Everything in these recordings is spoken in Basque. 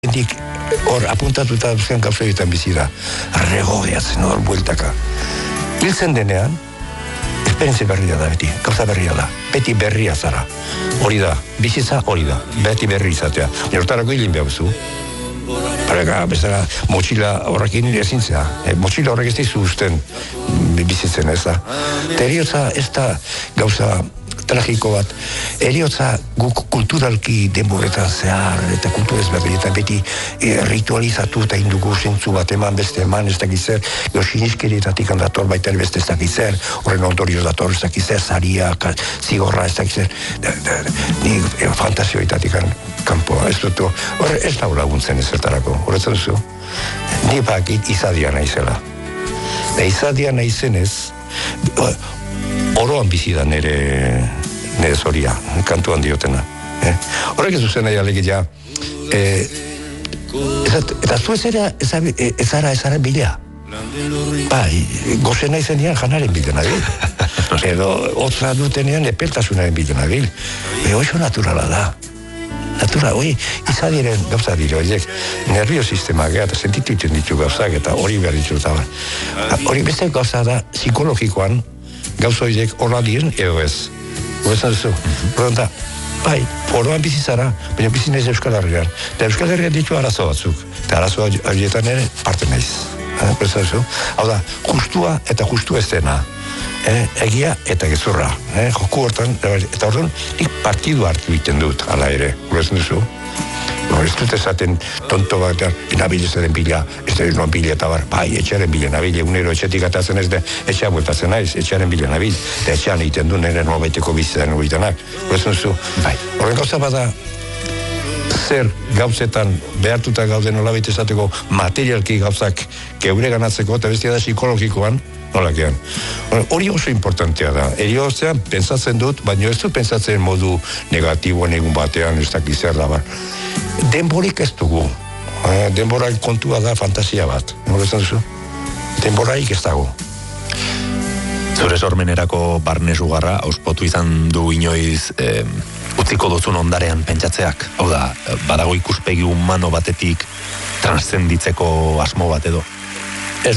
Dik hor apuntatuta duzien gauza egiten bizi da. Regodeatzen hor bueltaka. Hiltzen denean, esperientzia berria da beti, gauza berria da. Beti berria zara. Hori da, bizitza hori da. Beti berri izatea. Hortarako hilin behar zu. Pareka, bezala, motxila horrekin ezintzea. Motxila horrek ez dizu usten bizitzen ez da. Eta eriotza ez da gauza tragiko bat. Eriotza guk kulturalki denboretan zehar eta kulturez berri eta beti ritualizatu eta indugu zentzu bat eman beste eman ez dakiz zer, siniskeritatik dator baita beste ez dakiz zer, horren ondorioz dator ez dakiz zer, zaria, zigorra ez dakiz zer, ni fantasioitatik kanpoa, ez dut, horre ez da laguntzen ezertarako, horretzen duzu, ni bakit izadia naizela. Da izadia naizenez, oroan bizi da nire zoria, kantuan diotena. Horrek ez duzen nahi alegia, eta zu ezara bilea. Gozen nahi zenean janaren bilden nabil. Edo hotza dutenean epeltasunaren bilden nabil. Oixo naturala da. Izadiren gauza dire, horiek, nervio sistema eta sentitu ditu gauzak eta hori behar ditu. Hori beste gauza da, psikologikoan, gauza horiek horra diren edo ez. Horretzen duzu. Horretzen bai, oroan bizizara, baina bizinez Euskal Herrian. Eta Euskal Herrian ditu arazo batzuk. Eta arazo horietan ere parte naiz. Horretzen duzu. Hau da, justua eta justu ez dena. Egia eta gezurra. Joku hortan, eta orduan, nik partidu hartu egiten dut, ala ere. Horretzen duzu. Ez dut esaten tonto bat, nabilezaren bila, ez da izan bila eta bar, bai, etxearen bila nabile, unero etxetik atatzen ez da, etxea bueltatzen naiz, etxearen bila nabil, eta etxean egiten du nire norbaiteko bizitzaren egitenak. Horretzen zu, bai, horren gauza bada, zer gauzetan behartuta gauden nolabait esateko materialki gauzak geure ganatzeko, eta bestia da psikologikoan, nolakean. Hori oso importantea da. Eriotzean pentsatzen dut, baina ez dut pentsatzen modu negatiboan egun batean, ez dakiz zer da bar. Denborik ez dugu. Denborak kontua da fantasia bat. Nolezen duzu? Denboraik ez dago. Zure sormenerako barne sugarra, auspotu izan du inoiz utziko duzun ondarean pentsatzeak. Hau da, badago ikuspegi humano batetik transzenditzeko asmo bat edo? Ez.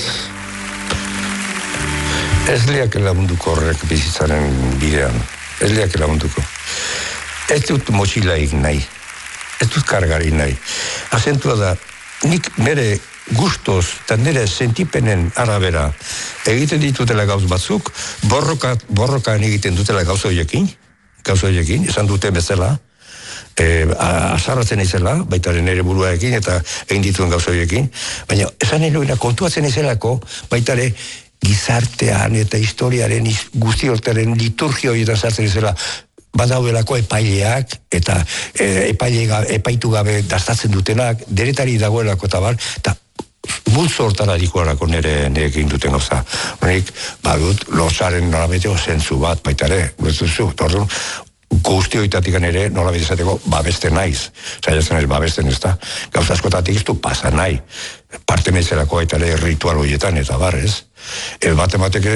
Ez liak lagunduko horrek bizitzaren bidean. Ez liak lagunduko. Ez dut motxilaik nahi. Ez dut kargarik nahi. Azentua da, nik nire gustoz eta nire sentipenen arabera egiten ditutela gauz batzuk, borrokan egiten dutela gauza horiekin, esan dute bezala, azarratzen izela, baitaren nire buruarekin eta egin dituen gauza horiekin, baina esan eroina kontuatzen izelako, baitare gizartean eta historiaren guzti hortaren liturgia horietan sartzen izela, badaudelako epaileak eta epaitu gabe dastatzen dutenak, deretari dagoelako eta bar, eta bultzo hortara dikoarako nire egin duten gauza. Horik, badut, lozaren nolabeteko zentzu bat, baitare, orduan, guzti horitatik ere nolabete esateko babeste naiz. Zaiatzen ez babesten ez da. Gauza askotatik ez du pasa nahi. Parte mezelako eta ritual horietan eta barrez. Batematek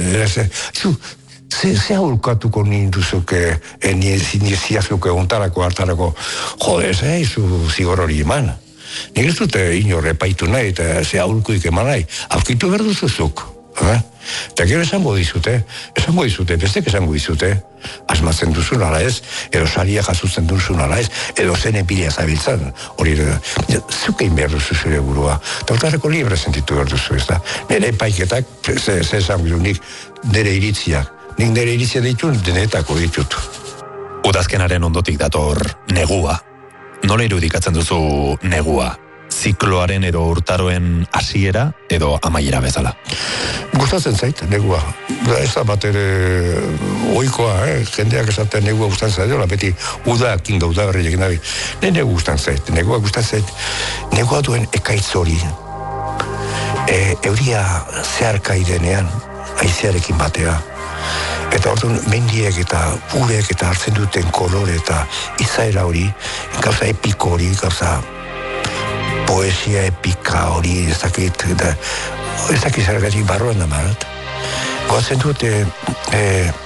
ze aholkatuko ninduzuke niziazuke ontarako hartarako jode, zu zigor hori eman. Nik ez dute inorre paitu nahi eta ze aholkuik eman nahi. Aurkitu behar duzuzuk. Eta gero esango dizute, bestek esango dizute, asmatzen duzun ala ez, edo saria jasotzen duzun ala ez, edo zen epilea zabiltzan, hori zukein behar duzu zure burua, eta hortareko libre sentitu behar duzu, ez da? Nire epaiketak, ze esango du, nik nire iritziak, nik nire iritzia ditut, denetako ditut. Udazkenaren ondotik dator negua. Nola irudikatzen duzu negua? Zikloaren edo urtaroen hasiera edo amaiera bezala? Gustatzen zait, negua. Ez da bat ere oikoa, jendeak esaten negua gustatzen zait, beti udakin da udaberriak nabi. Negu gustatzen zait. Negua duen ekaitz hori. Euria zeharkai denean, aizearekin batea. Eta orduan mendiek eta urek eta hartzen duten kolore eta izaera hori, gauza epiko hori, gauza poesia epika hori, ez dakit zergatik barroan da marat. Goazen dute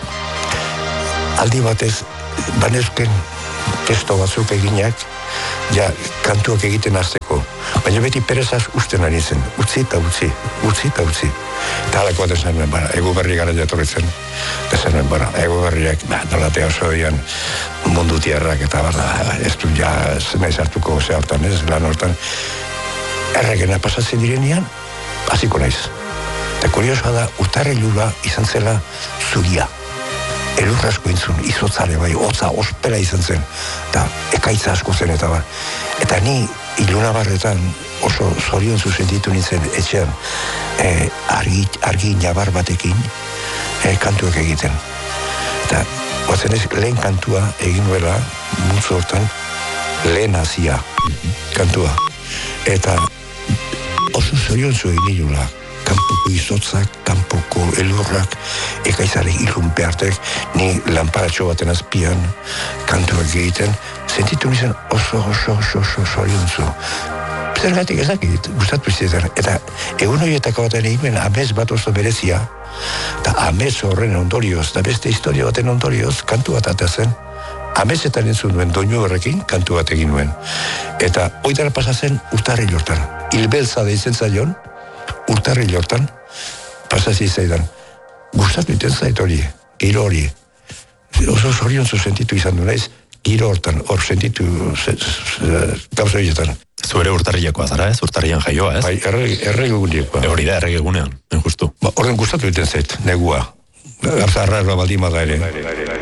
aldi batez banezken testo batzuk eginak, ja, kantuak egiten hasteko. Baina beti perezaz usten ari zen. Utzi eta utzi. Eta halako bat esan nuen, ego berri gara jatorritzen. Esan nuen, ego berriak, nolatea osoian mundu tiarrak, eta ez du ja zenaiz hartuko hortan, ez, lan hortan. Erregena pasatzen direnean, hasiko naiz. Eta kuriosoa da, urtarrilura izan zela zuria. Elur asko intzun, izotzare bai, hotza, ospera izan zen, eta ekaitza asko zen, eta ni Ilunabarretan oso zorion sentitu nintzen etxean, argi nabar batekin kantuak egiten. Eta, guatzen ez, lehen kantua egin nuela, multzo hortan, lehen hasia kantua. Eta oso zorion egin nilula. Kanpoko izotzak, kanpoko elurrak, ekaizare ilunpeartek, ni lanparatxo baten azpian, kantuak egiten, sentitu nizen oso zoriontzu. Zergatik ezakit, gustatu izan. Eta egun horietako baten egin, amez bat oso berezia, eta amez horren ondorioz, eta beste historia baten ondorioz, kantu bat atazen, amezetan entzun duen doinu horrekin, kantu bat egin nuen. Eta oitara pasazen urtarri hortan. Hilbeltza deitzen zaion, urtarri hortan, pasazi zaidan. Gustatu iten zait hori, giro hori. Oso zoriontzu sentitu izan du naiz, giro hortan, hor sentitu gauza horietan. Zuere urtarriakoa zara, ez? Urtarrian jaioa, ez? Bai, erregegunekoa. Hori da, erregegunean, justu. Horren gustatu iten zait, negua. Gauza arraroa baldima da ere.